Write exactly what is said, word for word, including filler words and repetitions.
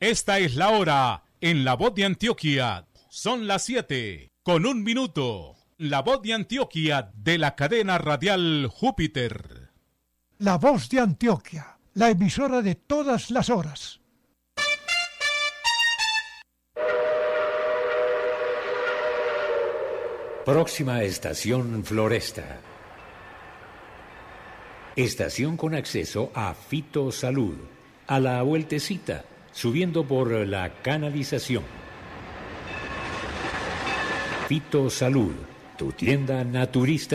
Esta es la hora en La Voz de Antioquia. Son las siete con un minuto. La Voz de Antioquia de la cadena radial Júpiter. La Voz de Antioquia, la emisora de todas las horas. Próxima estación Floresta. Estación con acceso a Fito Salud. A la vueltecita, subiendo por la canalización. Fito Salud, tu tienda naturista.